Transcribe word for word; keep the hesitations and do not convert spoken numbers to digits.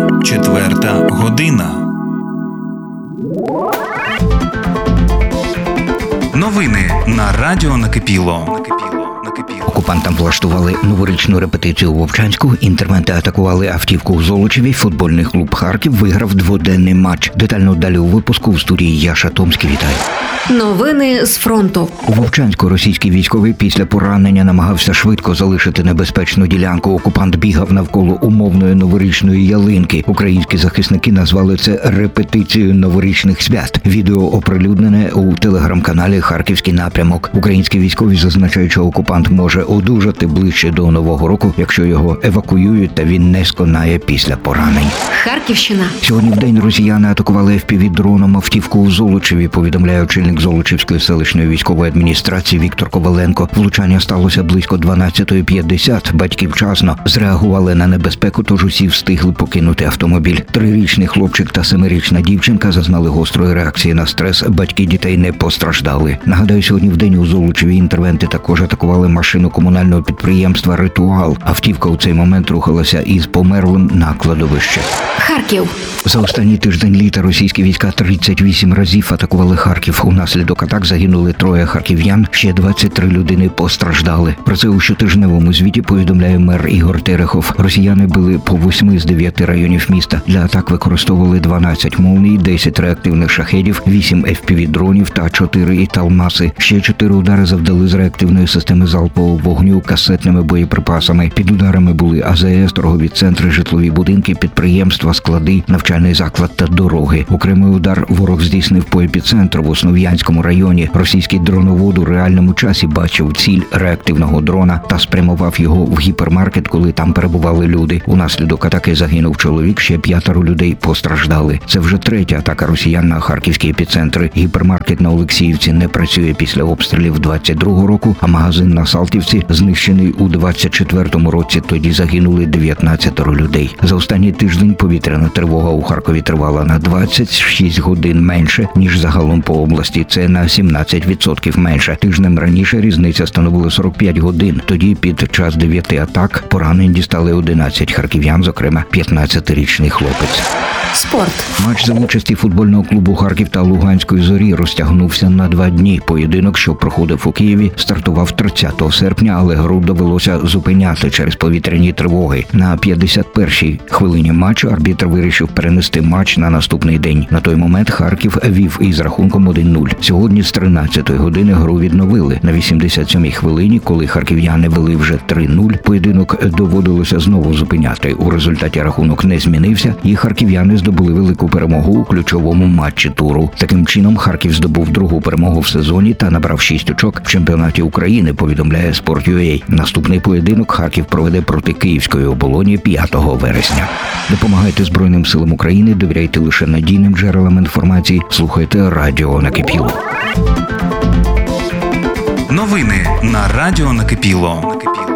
Четверта година. Новини на радіо Накипіло. Окупантам влаштували новорічну репетицію у Вовчанську, інтервенти атакували автівку у Золочеві, футбольний клуб «Харків» виграв дводенний матч. Детально далі у випуску в студії Яша Томський. Вітаю. Новини з фронту. У Вовчанську російський військовий після поранення намагався швидко залишити небезпечну ділянку. Окупант бігав навколо умовної новорічної ялинки. Українські захисники назвали це репетицією новорічних свят. Відео оприлюднене у телеграм-каналі «Харківський напрямок». Українські військові зазначають, що окупант може одужати ближче до Нового року, якщо його евакуюють та він не сконає після поранень. Харківщина. Сьогодні в день росіяни атакували еф пі ві-дроном автівку у Золочеві, повідомляє очільник Золочівської селищної військової адміністрації Віктор Коваленко. Влучання сталося близько дванадцятої п'ятдесят. Батьки вчасно зреагували на небезпеку, тож усі встигли покинути автомобіль. Трирічний хлопчик та семирічна дівчинка зазнали гострої реакції на стрес. Батьки дітей не постраждали. Нагадаю, сьогодні в день у Золочеві інтервенти також атакували машину комунального підприємства «Ритуал». Автівка у цей момент рухалася із померлим на кладовище. Харків. За останній тиждень літа російські війська тридцять вісім разів атакували Харків. Унаслідок атак загинули троє харків'ян, ще двадцять три людини постраждали. Про це у щотижневому звіті повідомляє мер Ігор Терехов. Росіяни били по восьми з дев'яти районів міста. Для атак використовували дванадцять молній, десять реактивних шахедів, вісім еф пі ві-дронів та чотири італмаси. Ще чотири удари завдали з реактивної системи залпового вогню касетними боєприпасами. Під ударами були а зе ес, торгові центри, житлові будинки, підприємства, склади, навчальний заклад та дороги. Окремий удар ворог здійснив по епіцентру в Основ'янському районі. Російський дроновод у реальному часі бачив ціль реактивного дрона та спрямував його в гіпермаркет, коли там перебували люди. Унаслідок атаки загинув чоловік, ще п'ятеро людей постраждали. Це вже третя атака росіян на харківські епіцентри. Гіпермаркет на Олексіївці не працює після обстрілів двадцять другого року, а магазин на Салтівці знищений у двадцять четвертому році. Тоді загинули дев'ятнадцять людей. За останній тиждень повітряна тривога у Харкові тривала на двадцять шість годин менше, ніж загалом по області. Це на сімнадцять відсотків менше. Тижнем раніше різниця становила сорок п'ять годин. Тоді під час дев'яти атак поранень дістали одинадцять харків'ян, зокрема п'ятнадцятирічний хлопець. Спорт. Матч за участі футбольного клубу «Харків» та Луганської «Зорі» розтягнувся на два дні. Поєдинок, що проходив у Києві, стартував тридцятого серпня, але гру довелося зупиняти через повітряні тривоги. На п'ятдесят першій хвилині матчу арбітр вирішив перенести матч на наступний день. На той момент Харків вів із рахунком один нуль. Сьогодні з тринадцятої години гру відновили. На вісімдесят сьомій хвилині, коли харків'яни вели вже три нуль, поєдинок доводилося знову зупиняти. У результаті рахунок не змінився, і харків'яни здобули велику перемогу у ключовому матчі туру. Таким чином, Харків здобув другу перемогу в сезоні та набрав шість очок в чемпіонаті України, повідомляє Sport.ua. Наступний поєдинок Харків проведе проти Київської Оболоні п'ятого вересня. Допомагайте Збройним силам України, довіряйте лише надійним джерелам інформації, слухайте радіо Накипіло. Новини на радіо Накипіло.